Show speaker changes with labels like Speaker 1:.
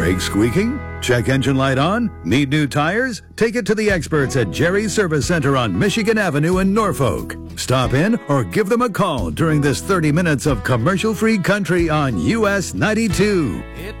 Speaker 1: Brakes squeaking? Check engine light on? Need new tires? Take it to the experts at Jerry's Service Center on Michigan Avenue in Norfolk. Stop in or give them a call during this 30 minutes of commercial-free country on US 92.